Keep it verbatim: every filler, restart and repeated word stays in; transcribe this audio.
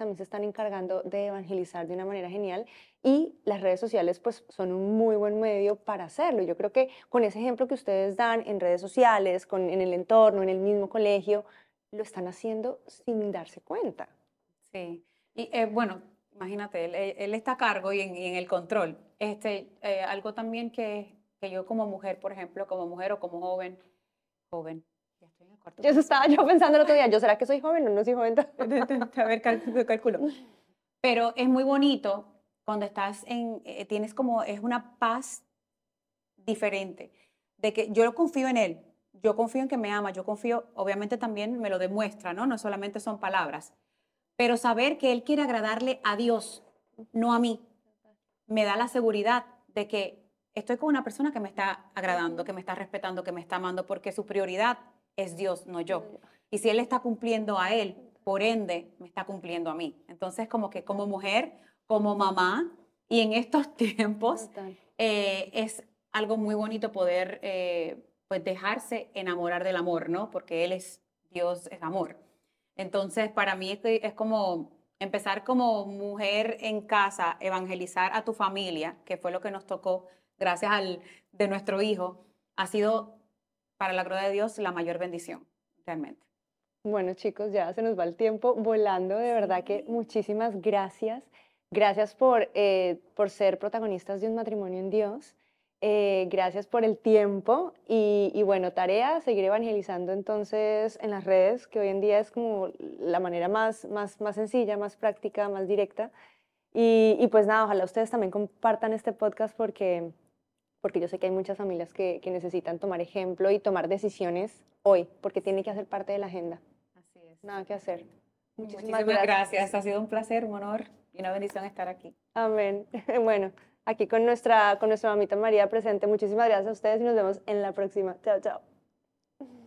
también se están encargando de evangelizar de una manera genial y las redes sociales pues son un muy buen medio para hacerlo. Yo creo que con ese ejemplo que ustedes dan en redes sociales, con, en el entorno, en el mismo colegio, lo están haciendo sin darse cuenta. Sí. Y eh, bueno, imagínate, él, él- él está a cargo y en, y en el control. Este, eh, algo también que, que yo como mujer, por ejemplo, como mujer o como joven, joven, ya estoy en el cuarto Yo eso piso. estaba yo pensando el otro día, ¿yo será que soy joven o no soy joven? A ver, cálculo, cálculo. Pero es muy bonito cuando estás en, eh, tienes como, es una paz diferente, de que yo confío en él, yo confío en que me ama, yo confío, obviamente también me lo demuestra, ¿no? No solamente son palabras, pero saber que él quiere agradarle a Dios, no a mí, me da la seguridad de que estoy con una persona que me está agradando, Ujú. que me está respetando, que me está amando, porque su prioridad es Dios, no No, yo. yo- Y si él está cumpliendo a él, por ende, me está cumpliendo a mí. Entonces, como que como Total, mujer, como mamá, y en estos tiempos, total. eh, es algo muy bonito poder, eh, pues, dejarse enamorar del amor, ¿no? Porque él es, Dios es amor. Entonces, para mí es, que es como empezar como mujer en casa, evangelizar a tu familia, que fue lo que nos tocó gracias al de nuestro hijo, ha sido, para la gloria de Dios, la mayor bendición, realmente. Bueno, chicos, ya se nos va el tiempo volando. De verdad que Sí. muchísimas gracias. Gracias por, eh, por ser protagonistas de un matrimonio en Dios. Eh, gracias por el tiempo. Y, y bueno, tarea, seguir evangelizando entonces en las redes, que hoy en día es como la manera más, más, más sencilla, más práctica, más directa. Y, y pues nada, ojalá ustedes también compartan este podcast porque, porque yo sé que hay muchas familias que, que necesitan tomar ejemplo y tomar decisiones hoy, porque tiene que hacer parte de la agenda. Así es. Nada que hacer. Muchísimas Muchísimas gracias. gracias. Ha sido un placer, un honor y una bendición estar aquí. Amén. Bueno, aquí con nuestra, con nuestra mamita María presente. Muchísimas gracias a ustedes y nos vemos en la próxima. Chao, chao.